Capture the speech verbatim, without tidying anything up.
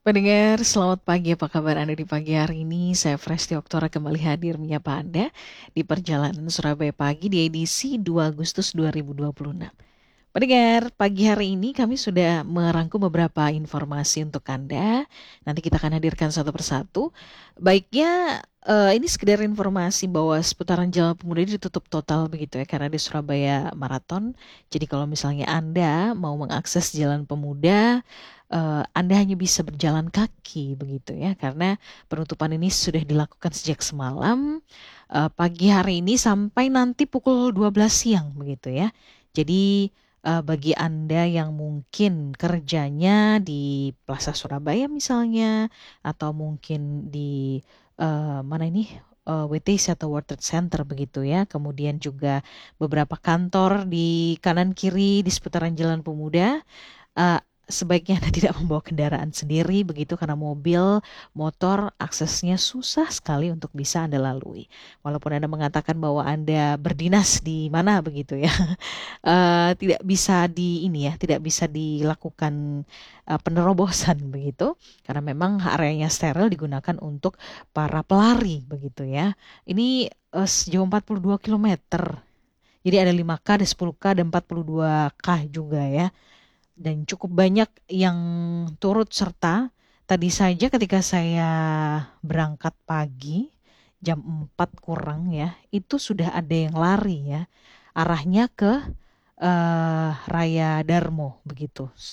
Pendengar, selamat pagi. Apa kabar Anda di pagi hari ini? Saya Fresti Oktora kembali hadir menyapa Anda di perjalanan Surabaya Pagi di edisi dua Agustus dua ribu dua puluh enam. Pendengar, pagi hari ini kami sudah merangkum beberapa informasi untuk Anda. Nanti kita akan hadirkan satu persatu. Baiknya, eh, ini sekedar informasi bahwa seputaran Jalan Pemuda ini ditutup total begitu ya, karena di Surabaya Marathon. Jadi kalau misalnya Anda mau mengakses Jalan Pemuda, eh, Anda hanya bisa berjalan kaki begitu ya, karena penutupan ini sudah dilakukan sejak semalam, eh, pagi hari ini sampai nanti pukul dua belas siang begitu ya. Jadi eh, bagi Anda yang mungkin kerjanya di Plaza Surabaya misalnya, atau mungkin di eh, mana ini eh, W T C atau World Trade Center begitu ya. Kemudian juga beberapa kantor di kanan kiri di seputaran Jalan Pemuda. eh, Sebaiknya Anda tidak membawa kendaraan sendiri begitu, karena mobil, motor aksesnya susah sekali untuk bisa Anda lalui. Walaupun Anda mengatakan bahwa Anda berdinas di mana begitu ya, eh, tidak bisa di ini ya, tidak bisa dilakukan eh, penerobosan begitu, karena memang areanya steril digunakan untuk para pelari begitu ya. Ini eh, sejauh empat puluh dua kilometer. Jadi ada lima K, ada sepuluh K, ada empat puluh dua K juga ya. Dan cukup banyak yang turut serta. Tadi saja ketika saya berangkat pagi jam empat kurang ya, itu sudah ada yang lari ya. Arahnya ke eh, Raya Darmo begitu.